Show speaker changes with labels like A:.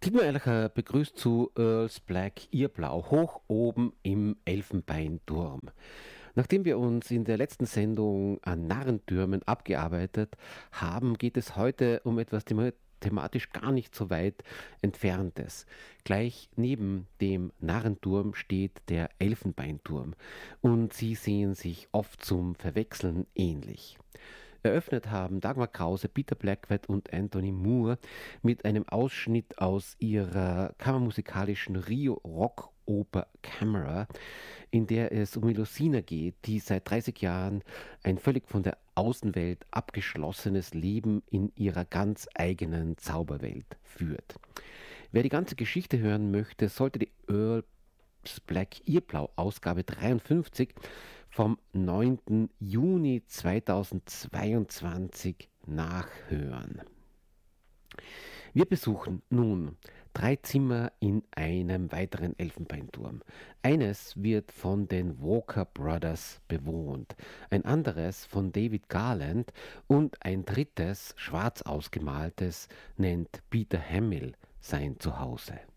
A: Dietmar Erlacher begrüßt zu Earls Black Earblau hoch oben im Elfenbeinturm. Nachdem wir uns in der letzten Sendung an Narrentürmen abgearbeitet haben, geht es heute um etwas thematisch gar nicht so weit entferntes. Gleich neben dem Narrenturm steht der Elfenbeinturm und sie sehen sich oft zum Verwechseln ähnlich. Eröffnet haben Dagmar Krause, Peter Blackwell und Anthony Moore mit einem Ausschnitt aus ihrer kammermusikalischen Rio Rock Oper Camera, in der es um Melusina geht, die seit 30 Jahren ein völlig von der Außenwelt abgeschlossenes Leben in ihrer ganz eigenen Zauberwelt führt. Wer die ganze Geschichte hören möchte, sollte die Earls Black Earblau Ausgabe 53 vom 9. Juni 2022 nachhören. Wir besuchen nun 3 Zimmer in einem weiteren Elfenbeinturm. Eines wird von den Walker Brothers bewohnt, ein anderes von David Garland und ein drittes, schwarz ausgemaltes, nennt Peter Hamill sein Zuhause.